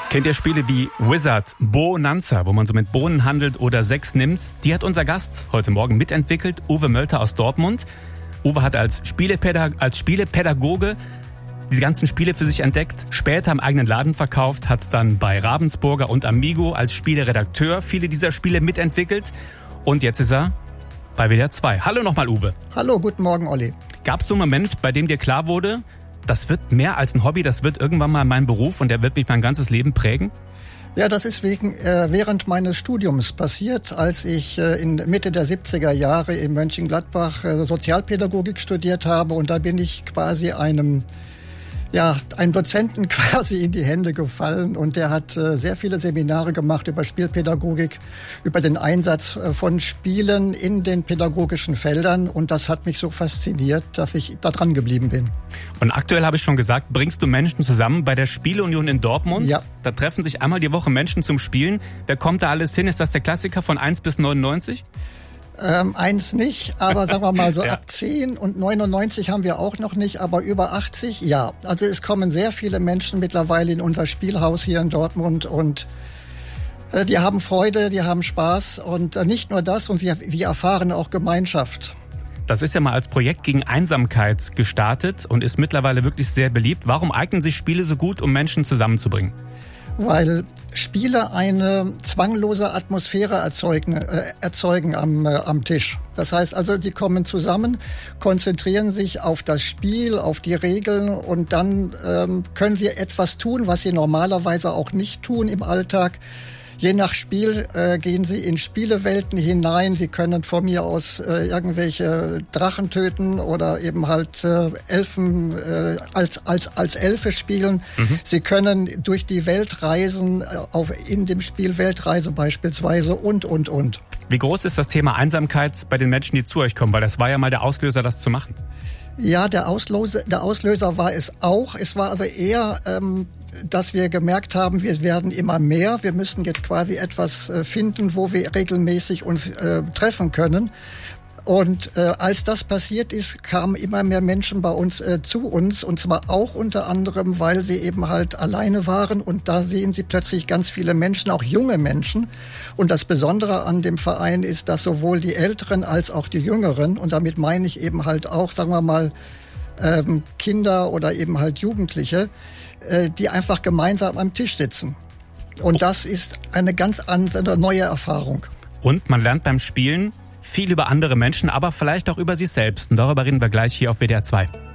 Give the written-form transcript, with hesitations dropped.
Kennt ihr Spiele wie Wizard, Bonanza, wo man so mit Bohnen handelt, oder 6 nimmt? Die hat unser Gast heute Morgen mitentwickelt, Uwe Mölter aus Dortmund. Uwe hat als Spielepädagoge die ganzen Spiele für sich entdeckt, später im eigenen Laden verkauft, hat dann bei Ravensburger und Amigo als Spieleredakteur viele dieser Spiele mitentwickelt. Und jetzt ist er bei WDR 2. Hallo nochmal, Uwe. Hallo, guten Morgen, Olli. Gab es so einen Moment, bei dem dir klar wurde, das wird mehr als ein Hobby, das wird irgendwann mal mein Beruf und der wird mich mein ganzes Leben prägen? Ja, das ist während meines Studiums passiert, als ich in Mitte der 70er Jahre in Mönchengladbach Sozialpädagogik studiert habe, und da bin ich quasi einem Dozenten quasi in die Hände gefallen, und der hat sehr viele Seminare gemacht über Spielpädagogik, über den Einsatz von Spielen in den pädagogischen Feldern, und das hat mich so fasziniert, dass ich da dran geblieben bin. Und aktuell, habe ich schon gesagt, bringst du Menschen zusammen bei der Spieleunion in Dortmund. Ja. Da treffen sich einmal die Woche Menschen zum Spielen. Wer kommt da alles hin? Ist das der Klassiker von 1 bis 99? 1 nicht, aber sagen wir mal so Ja. ab 10 und 99 haben wir auch noch nicht, aber über 80, ja. Also es kommen sehr viele Menschen mittlerweile in unser Spielhaus hier in Dortmund, und die haben Freude, die haben Spaß, und nicht nur das, und sie erfahren auch Gemeinschaft. Das ist ja mal als Projekt gegen Einsamkeit gestartet und ist mittlerweile wirklich sehr beliebt. Warum eignen sich Spiele so gut, um Menschen zusammenzubringen? Weil Spiele eine zwanglose Atmosphäre erzeugen am Tisch. Das heißt also, die kommen zusammen, konzentrieren sich auf das Spiel, auf die Regeln, und dann können sie etwas tun, was sie normalerweise auch nicht tun im Alltag. Je nach Spiel gehen sie in Spielewelten hinein. Sie können von mir aus irgendwelche Drachen töten oder eben halt Elfen als Elfe spielen. Mhm. Sie können durch die Welt reisen, in dem Spiel Weltreise beispielsweise und. Wie groß ist das Thema Einsamkeit bei den Menschen, die zu euch kommen? Weil das war ja mal der Auslöser, das zu machen. Ja, der Auslöser war es auch. Es war aber eher, dass wir gemerkt haben, wir werden immer mehr. Wir müssen jetzt quasi etwas finden, wo wir regelmäßig uns treffen können. Und als das passiert ist, kamen immer mehr Menschen bei uns zu uns, und zwar auch unter anderem, weil sie eben halt alleine waren, und da sehen sie plötzlich ganz viele Menschen, auch junge Menschen. Und das Besondere an dem Verein ist, dass sowohl die Älteren als auch die Jüngeren, und damit meine ich eben halt auch, sagen wir mal, Kinder oder eben halt Jugendliche, die einfach gemeinsam am Tisch sitzen. Und das ist eine ganz andere, neue Erfahrung. Und man lernt beim Spielen viel über andere Menschen, aber vielleicht auch über sich selbst. Und darüber reden wir gleich hier auf WDR 2.